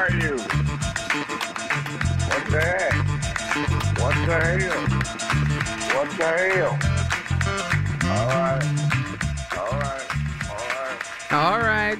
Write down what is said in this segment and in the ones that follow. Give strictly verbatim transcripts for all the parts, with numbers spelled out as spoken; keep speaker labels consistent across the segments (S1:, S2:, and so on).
S1: are you? What the heck? What the hell? What the hell? All right. All right.
S2: All right.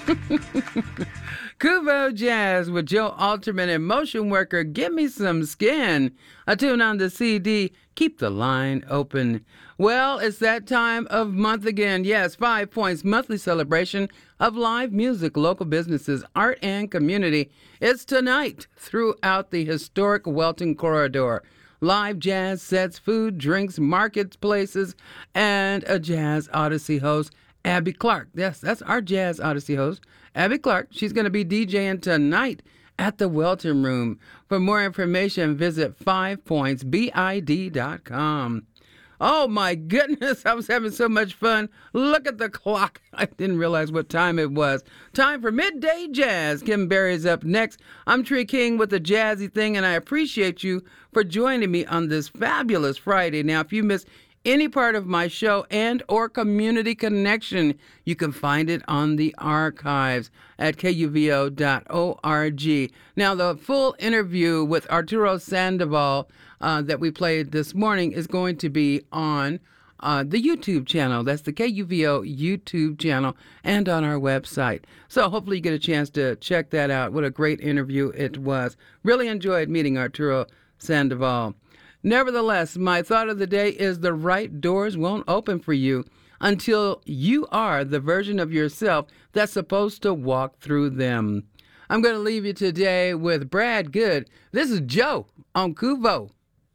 S2: Kuvo Jazz with Joe Alterman and Motion Worker, Give Me Some Skin. A tune on the C D, Keep the Line Open. Well, it's that time of month again. Yes, Five Points monthly celebration of live music, local businesses, art, and community. It's tonight throughout the historic Welton Corridor. Live jazz sets, food, drinks, marketplaces, and a Jazz Odyssey host, Abby Clark. Yes, that's our Jazz Odyssey host, Abby Clark. She's going to be DJing tonight at the Welton Room. For more information, visit five points bid dot com. Oh, my goodness. I was having so much fun. Look at the clock. I didn't realize what time it was. Time for Midday Jazz. Kim Berry's up next. I'm Tree King with the Jazzy Thing, and I appreciate you for joining me on this fabulous Friday. Now, if you missed any part of my show and or community connection, you can find it on the archives at K U V O dot org. Now, the full interview with Arturo Sandoval uh, that we played this morning is going to be on uh, the YouTube channel. That's the K U V O YouTube channel and on our website. So hopefully you get a chance to check that out. What a great interview it was. Really enjoyed meeting Arturo Sandoval. Nevertheless, my thought of the day is the right doors won't open for you until you are the version of yourself that's supposed to walk through them. I'm going to leave you today with Brad Good. This is Joe on Kuvo.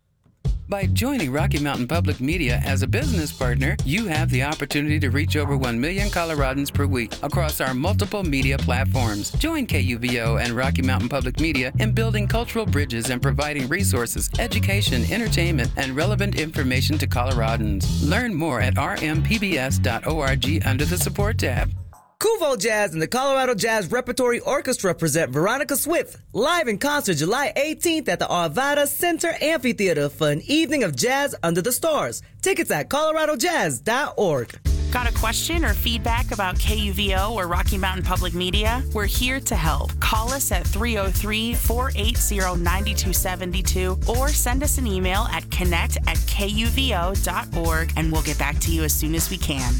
S2: By joining Rocky Mountain Public Media as a business partner, you have the opportunity to reach over one million Coloradans per week across our multiple media platforms. Join K U V O and Rocky Mountain Public Media in building cultural bridges and providing resources, education, entertainment, and relevant information to Coloradans. Learn more at r m p b s dot org under the Support tab.
S3: Kuvo Jazz and the Colorado Jazz Repertory Orchestra present Veronica Swift live in concert July eighteenth at the Arvada Center Amphitheater for an evening of jazz under the stars. Tickets at colorado jazz dot org.
S4: Got a question or feedback about K U V O or Rocky Mountain Public Media? We're here to help. Call us at three oh three, four eight zero, nine two seven two or send us an email at connect at k u v o dot org and we'll get back to you as soon as we can.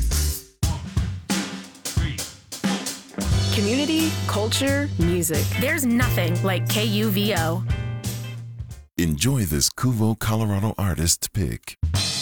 S5: Community, culture, music.
S6: There's nothing like K U V O.
S7: Enjoy this Kuvo Colorado artist pick.